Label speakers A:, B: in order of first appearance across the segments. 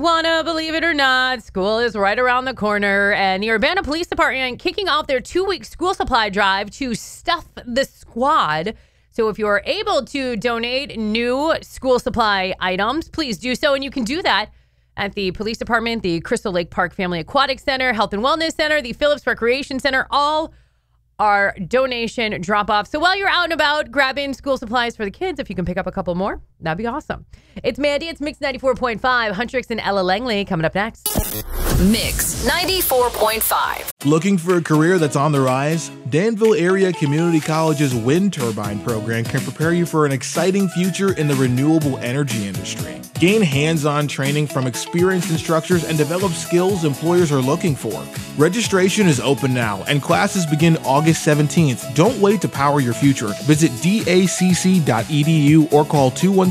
A: wanna believe it or not, school is right around the corner, and the Urbana Police Department kicking off their 2-week school supply drive to stuff the squad. So if you're able to donate new school supply items, please do so. And you can do that at the police department, the Crystal Lake Park Family Aquatic Center, Health and Wellness Center, the Phillips Recreation Center, all are donation drop-offs. So while you're out and about grabbing school supplies for the kids, if you can pick up a couple more, that'd be awesome. It's Mandy. It's Mix 94.5. Huntrix and Ella Langley coming up next.
B: Mix 94.5.
C: Looking for a career that's on the rise? Danville Area Community College's wind turbine program can prepare you for an exciting future in the renewable energy industry. Gain hands-on training from experienced instructors and develop skills employers are looking for. Registration is open now, and classes begin August 17th. Don't wait to power your future. Visit dacc.edu or call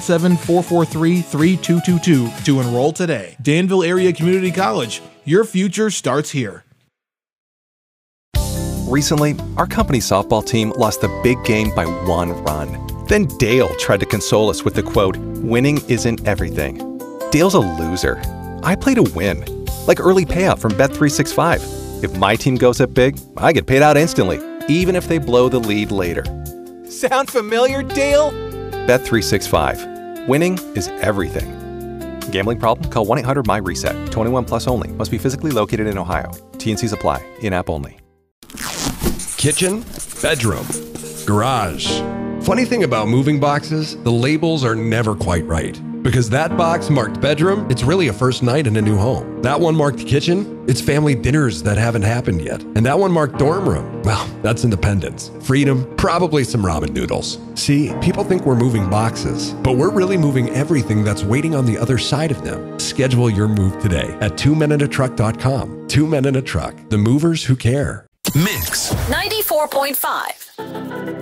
C: 217-443-3222 to enroll today. Danville Area Community College. Your future starts here.
D: Recently, our company's softball team lost the big game by 1 run. Then Dale tried to console us with the quote, "Winning isn't everything." Dale's a loser. I play to win, like early payout from Bet365. If my team goes up big, I get paid out instantly, even if they blow the lead later. Sound familiar, Dale? Bet365. Winning is everything. Gambling problem? Call 1-800-MY-RESET. 21 plus only. Must be physically located in Ohio. T&Cs apply. In-app only.
E: Kitchen, bedroom, garage. Funny thing about moving boxes, the labels are never quite right. Because that box marked bedroom, it's really a first night in a new home. That one marked kitchen, it's family dinners that haven't happened yet. And that one marked dorm room, well, that's independence. Freedom, probably some ramen noodles. See, people think we're moving boxes, but we're really moving everything that's waiting on the other side of them. Schedule your move today at 2meninatruck.com. 2 Men in a Truck, the movers who care.
B: Mix 94.5.